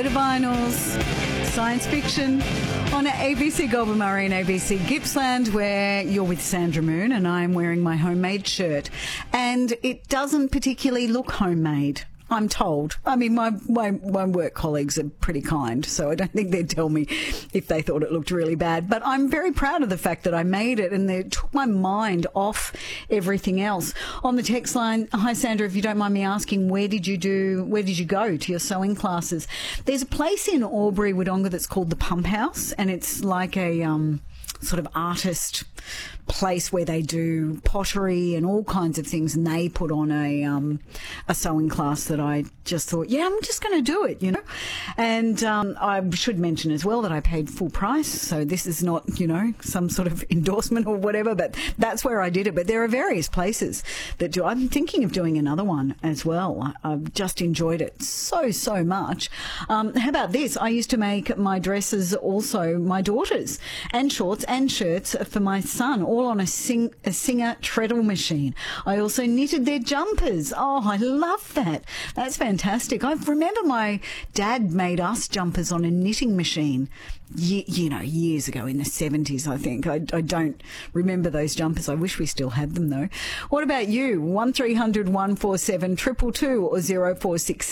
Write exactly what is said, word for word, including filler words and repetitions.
Bit of vinyls, science fiction on A B C Goulburn Murray and A B C Gippsland, where you're with Sandra Moon and I'm wearing my homemade shirt. And it doesn't particularly look homemade, I'm told. I mean, my, my, my work colleagues are pretty kind, so I don't think they'd tell me if they thought it looked really bad. But I'm very proud of the fact that I made it, and it took my mind off everything else. On the text line, hi Sandra, if you don't mind me asking, where did you do, where did you go to your sewing classes? There's a place in Albury, Wodonga, that's called the Pump House, and it's like a um, sort of artist place where they do pottery and all kinds of things, and they put on a um, a sewing class that I just thought, yeah, I'm just going to do it, you know. And um, I should mention as well that I paid full price, so this is not, you know, some sort of endorsement or whatever, but that's where I did it. But there are various places that do. I'm thinking of doing another one as well. I've just enjoyed it so, so much. Um, how about this? I used to make my dresses also, my daughters, and shorts and shirts for my son, all on a, sing, a Singer treadle machine. I also knitted their jumpers. Oh, I love that. That's fantastic. I remember my dad made us jumpers on a knitting machine, ye, you know, years ago in the seventies, I think. I, I don't remember those jumpers. I wish we still had them, though. What about you? one three hundred one four seven two two two or zero four six